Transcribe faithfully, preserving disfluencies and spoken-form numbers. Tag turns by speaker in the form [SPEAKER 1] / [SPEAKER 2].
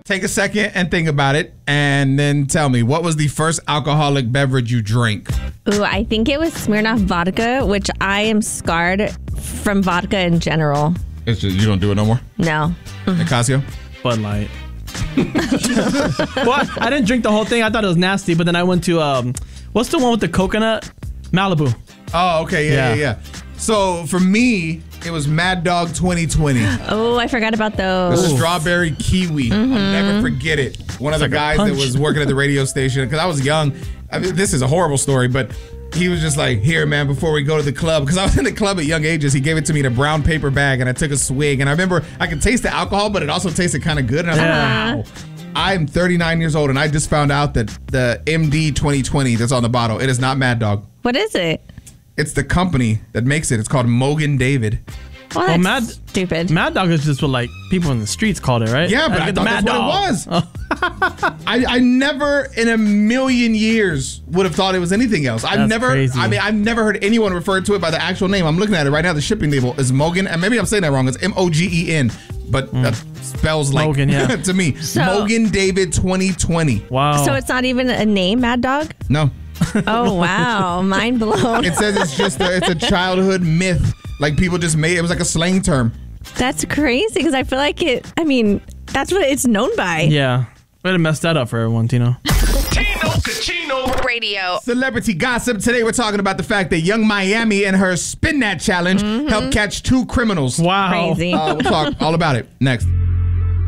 [SPEAKER 1] take a second and think about it, and then tell me, what was the first alcoholic beverage you drank?
[SPEAKER 2] Ooh, I think it was Smirnoff vodka, which I am scarred from vodka in general.
[SPEAKER 1] It's just, you don't do it no more?
[SPEAKER 2] No.
[SPEAKER 1] Nicasio?
[SPEAKER 3] Bud Light. Well, I didn't drink the whole thing. I thought it was nasty, but then I went to, um, what's the one with the coconut? Malibu.
[SPEAKER 1] Oh, okay. Yeah, yeah, yeah. yeah. So for me, it was Mad Dog twenty twenty.
[SPEAKER 2] Oh, I forgot about those.
[SPEAKER 1] The strawberry kiwi. Mm-hmm. I'll never forget it. One of
[SPEAKER 3] It's
[SPEAKER 1] the
[SPEAKER 3] like a
[SPEAKER 1] guys that
[SPEAKER 3] punch.
[SPEAKER 1] was working at the radio station, because I was young. I mean, this is a horrible story, but he was just like, here, man, before we go to the club, because I was in the club at young ages, he gave it to me in a brown paper bag, and I took a swig. And I remember I could taste the alcohol, but it also tasted kind of good. And I was
[SPEAKER 3] Yeah.
[SPEAKER 1] like, wow. I'm thirty-nine years old, and I just found out that the M D twenty twenty that's on the bottle, it is not Mad Dog.
[SPEAKER 2] What is it?
[SPEAKER 1] It's the company that makes it. It's called Mogan David.
[SPEAKER 2] Well,
[SPEAKER 3] Well,
[SPEAKER 2] that's
[SPEAKER 3] Mad-
[SPEAKER 2] stupid.
[SPEAKER 3] Mad Dog is just what like people in the streets called it, right?
[SPEAKER 1] Yeah, but
[SPEAKER 3] Gotta
[SPEAKER 1] I
[SPEAKER 3] get
[SPEAKER 1] thought
[SPEAKER 3] the
[SPEAKER 1] that's
[SPEAKER 3] Mad
[SPEAKER 1] what it was.
[SPEAKER 3] Dog.
[SPEAKER 1] I, I never in a million years would have thought it was anything else. I've
[SPEAKER 3] That's
[SPEAKER 1] never,
[SPEAKER 3] crazy.
[SPEAKER 1] I mean, I've never heard anyone refer to it by the actual name. I'm looking at it right now. The shipping label is Mogan, and maybe I'm saying that wrong. It's M O G E N, but that spells like
[SPEAKER 3] Mogan, yeah.
[SPEAKER 1] to me.
[SPEAKER 2] So-
[SPEAKER 1] Mogan David twenty twenty.
[SPEAKER 3] Wow.
[SPEAKER 2] So it's not even a name, Mad Dog?
[SPEAKER 1] No,
[SPEAKER 2] Oh, wow. Mind blown.
[SPEAKER 1] it says it's just a, it's a childhood myth. Like people just made it was like a slang term.
[SPEAKER 2] That's crazy because I feel like it, I mean, that's what it's known by.
[SPEAKER 3] yeah. Way to mess that up for everyone, Tino.
[SPEAKER 4] Tino Cucino Radio.
[SPEAKER 1] Celebrity gossip. Today we're talking about the fact that Young Miami and her Spin That Challenge helped catch two criminals.
[SPEAKER 3] Wow.
[SPEAKER 2] Crazy.
[SPEAKER 1] Uh, we'll talk all about it next.